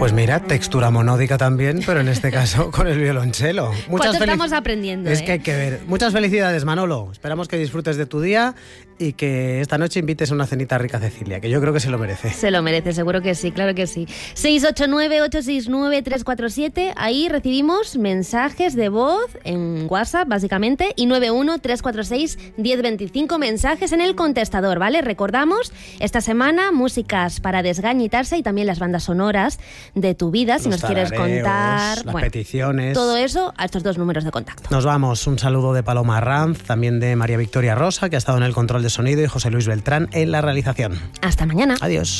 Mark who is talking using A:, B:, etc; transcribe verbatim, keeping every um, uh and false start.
A: Pues mira, textura monódica también, pero en este caso con el violonchelo.
B: Muchas ¿Cuánto felic... estamos aprendiendo?
A: Es
B: eh?
A: que hay que ver. Muchas felicidades, Manolo. Esperamos que disfrutes de tu día y que esta noche invites a una cenita rica a Cecilia, que yo creo que se lo merece.
B: Se lo merece, seguro que sí, claro que sí. seis ocho nueve, ocho seis nueve, tres cuatro siete, ahí recibimos mensajes de voz en WhatsApp, básicamente, y nueve uno, tres cuatro seis, uno cero dos cinco mensajes en el contestador, ¿vale? Recordamos, esta semana, músicas para desgañitarse y también las bandas sonoras de tu vida, si
A: Los
B: nos quieres contar.
A: Las
B: bueno,
A: peticiones.
B: Todo eso a estos dos números de contacto.
A: Nos vamos. Un saludo de Paloma Arranz, también de María Victoria Rosa, que ha estado en el control de sonido, y José Luis Beltrán en la realización.
B: Hasta mañana.
A: Adiós.